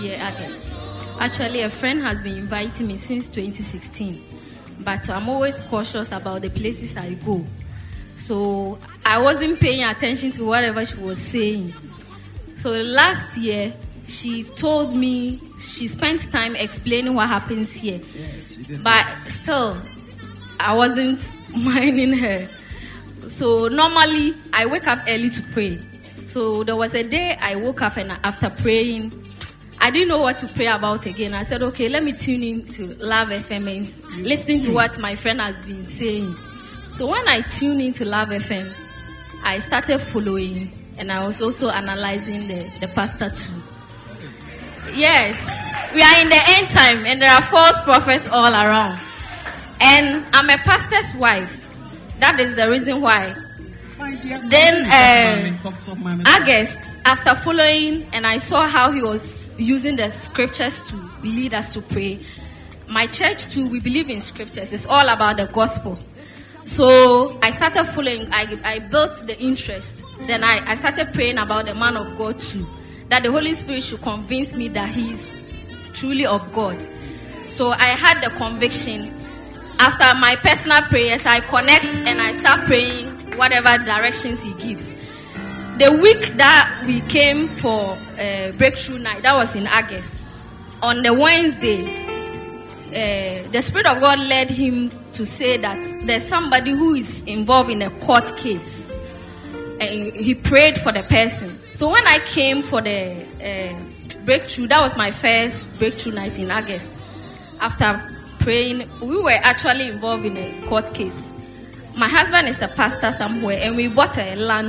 year, August. Actually, a friend has been inviting me since 2016, but I'm always cautious about the places I go. So I wasn't paying attention to whatever she was saying. So last year, she told me she spent time explaining what happens here. Yes, she did. But still, I wasn't minding her. So normally, I wake up early to pray. So there was a day I woke up and after praying, I didn't know what to pray about again. I said, okay, let me tune in to Love FM and listen to what my friend has been saying. So when I tuned into Love FM, I started following and I was also analyzing the pastor too. Yes, we are in the end time and there are false prophets all around. And I'm a pastor's wife. That is the reason why. Then August, after following and I saw how he was using the scriptures to lead us to pray. My church too, we believe in scriptures. It's all about the gospel. So I started following. I built the interest. Then I started praying about the man of God too. That the Holy Spirit should convince me that he is truly of God. So I had the conviction. After my personal prayers, I connect and I start praying whatever directions he gives. The week that we came for breakthrough night, that was in August. On the Wednesday, the Spirit of God led him to say that there's somebody who is involved in a court case. And he prayed for the person. So when I came for the breakthrough, that was my first breakthrough night in August. After praying, we were actually involved in a court case. My husband is the pastor somewhere, and we bought a land